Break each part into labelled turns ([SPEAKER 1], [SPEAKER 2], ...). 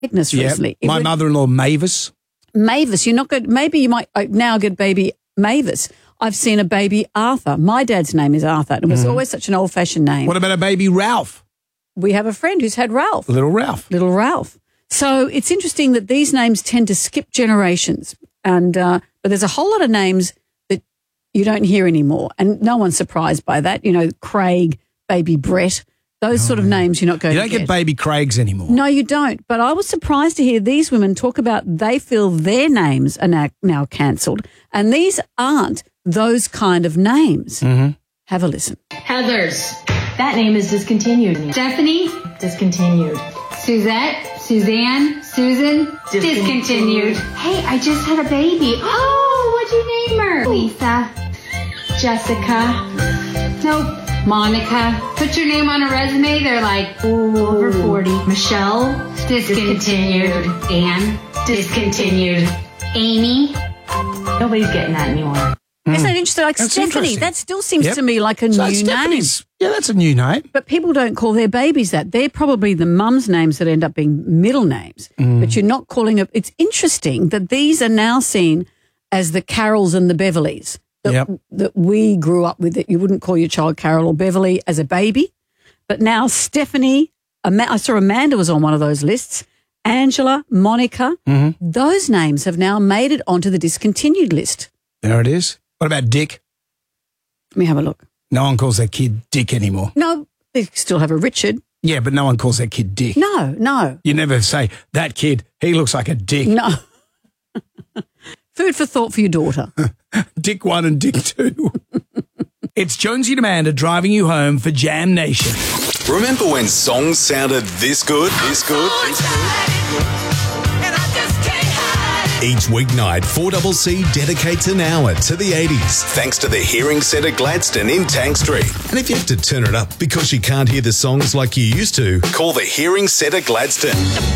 [SPEAKER 1] Witness recently.
[SPEAKER 2] My mother-in-law, Mavis.
[SPEAKER 1] Mavis, you're not good. Maybe you might now get baby Mavis. I've seen a baby Arthur. My dad's name is Arthur. It was always such an old-fashioned name.
[SPEAKER 2] What about a baby Ralph?
[SPEAKER 1] We have a friend who's had Ralph.
[SPEAKER 2] Little Ralph.
[SPEAKER 1] Little Ralph. So it's interesting that these names tend to skip generations. And but there's a whole lot of names that you don't hear anymore. And no one's surprised by that. You know, Craig, baby Brett, those sort of names you're not going to get.
[SPEAKER 2] You don't get baby Craigs anymore.
[SPEAKER 1] No, you don't. But I was surprised to hear these women talk about they feel their names are now cancelled. And these aren't those kind of names.
[SPEAKER 2] Mm-hmm.
[SPEAKER 1] Have a listen.
[SPEAKER 3] Heather's. That name is discontinued. Stephanie? Discontinued. Suzette? Suzanne? Susan? Discontinued. Hey, I just had a baby. Oh, what'd you name her? Lisa. Jessica. Nope. Monica. Put your name on a resume. They're like, over 40. Michelle? Discontinued. Anne? Discontinued. Amy? Nobody's getting that anymore.
[SPEAKER 1] Isn't that interesting? Like
[SPEAKER 2] That's
[SPEAKER 1] Stephanie,
[SPEAKER 2] interesting.
[SPEAKER 1] that still seems to me like a new name.
[SPEAKER 2] Stephanie's- Yeah, that's a new name.
[SPEAKER 1] But people don't call their babies that. They're probably the mum's names that end up being middle names. But you're not calling it. It's interesting that these are now seen as the Carols and the Beverleys that we grew up with. That you wouldn't call your child Carol or Beverly as a baby. But now Stephanie, I saw Amanda was on one of those lists. Angela, Monica, those names have now made it onto the discontinued list.
[SPEAKER 2] There it is. What about Dick?
[SPEAKER 1] Let me have a look.
[SPEAKER 2] No one calls their kid Dick anymore.
[SPEAKER 1] No, they still have a Richard.
[SPEAKER 2] Yeah, but no one calls their kid Dick.
[SPEAKER 1] No.
[SPEAKER 2] You never say, that kid, he looks like a dick.
[SPEAKER 1] No. Food for thought for your daughter.
[SPEAKER 2] Dick 1 and Dick 2. It's Jonesy and Amanda driving you home for Jam Nation.
[SPEAKER 4] Remember when songs sounded this good? This good? Each weeknight, 4CC dedicates an hour to the 80s, thanks to the Hearing Centre Gladstone in Tank Street. And if you have to turn it up because you can't hear the songs like you used to, call the Hearing Centre Gladstone.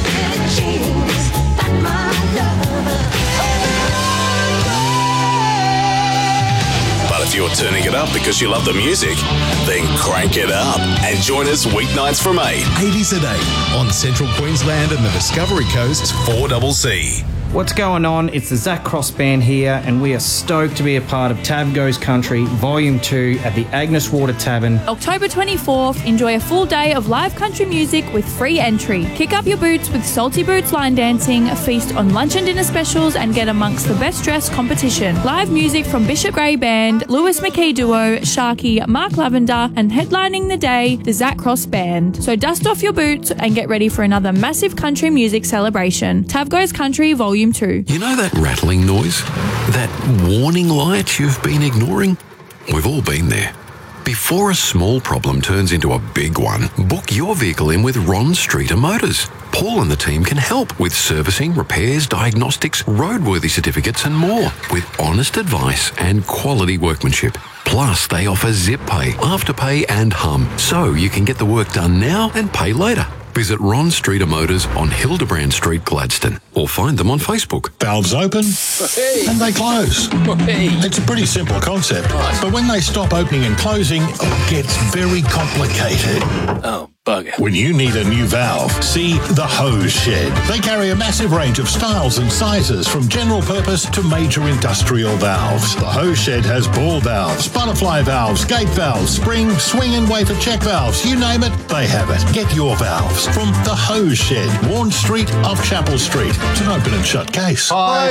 [SPEAKER 4] But if you're turning it up because you love the music, then crank it up and join us weeknights from 8. 80s at 8 on Central Queensland and the Discovery Coast's 4CC.
[SPEAKER 5] What's going on? It's the Zach Cross Band here, and we are stoked to be a part of Tab Goes Country Volume 2 at the Agnes Water Tavern.
[SPEAKER 6] October 24th, enjoy a full day of live country music with free entry. Kick up your boots with Salty Boots line dancing, feast on lunch and dinner specials, and get amongst the best dressed competition. Live music from Bishop Gray Band, Lewis McKay Duo, Sharky, Mark Lavender, and headlining the day, the Zach Cross Band. So dust off your boots and get ready for another massive country music celebration. Tab Goes Country Volume 2.
[SPEAKER 7] You know that rattling noise? That warning light you've been ignoring? We've all been there. Before a small problem turns into a big one, book your vehicle in with Ron Streeter Motors. Paul and the team can help with servicing, repairs, diagnostics, roadworthy certificates and more, with honest advice and quality workmanship. Plus, they offer Zip Pay, Afterpay and Hum, so you can get the work done now and pay later. Visit Ron Streeter Motors on Hildebrand Street, Gladstone, or find them on Facebook.
[SPEAKER 8] Valves open and they close. It's a pretty simple concept, but when they stop opening and closing, it gets very complicated.
[SPEAKER 9] Oh, bugger.
[SPEAKER 8] When you need a new valve, see the Hose Shed. They carry a massive range of styles and sizes from general purpose to major industrial valves. The Hose Shed has ball valves, butterfly valves, gate valves, spring, swing and wafer check valves. You name it, they have it. Get your valves from the Hose Shed, Warren Street off Chapel Street. It's an open and shut case.
[SPEAKER 10] Pie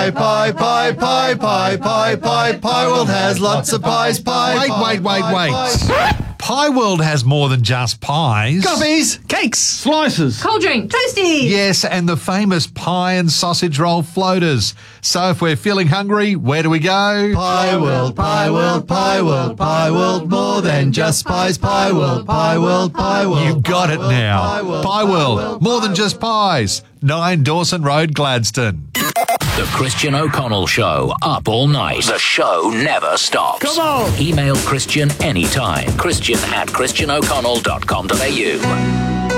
[SPEAKER 10] World has lots of pies. Wait. Pie World has more than just pies.
[SPEAKER 9] Coffees, cakes, slices,
[SPEAKER 3] Cold drink. Toasties.
[SPEAKER 10] Yes, and the famous pie and sausage roll floaters. So if we're feeling hungry, where do we go?
[SPEAKER 9] Pie World, more than just pies. Pie World.
[SPEAKER 10] You got it now. Pie World, more than just pies. 9 Dawson Road, Gladstone.
[SPEAKER 11] The Christian O'Connell Show, up all night. The show never stops.
[SPEAKER 9] Come on!
[SPEAKER 11] Email Christian anytime. Christian@christianoconnell.com.au.